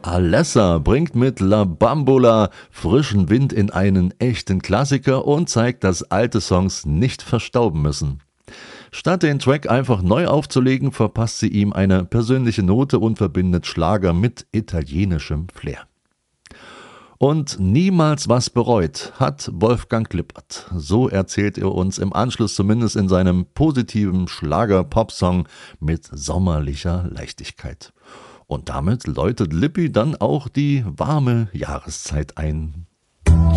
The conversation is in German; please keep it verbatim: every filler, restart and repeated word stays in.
Alessa bringt mit La Bambola frischen Wind in einen echten Klassiker und zeigt, dass alte Songs nicht verstauben müssen. Statt den Track einfach neu aufzulegen, verpasst sie ihm eine persönliche Note und verbindet Schlager mit italienischem Flair. Und niemals was bereut hat Wolfgang Lippert. So erzählt er uns im Anschluss zumindest in seinem positiven Schlager-Pop-Song mit sommerlicher Leichtigkeit. Und damit läutet Lippi dann auch die warme Jahreszeit ein.